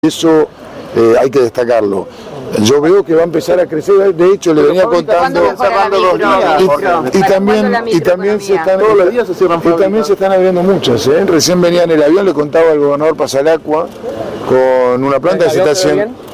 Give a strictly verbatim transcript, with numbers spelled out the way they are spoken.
Eso eh, hay que destacarlo. Yo veo que va a empezar a crecer, de hecho le venía contando y, y también y también se están todos los días se cierran y también se están abriendo muchas, ¿eh? Recién venía en el avión, le contaba al gobernador Pasalacqua con una planta que se está haciendo.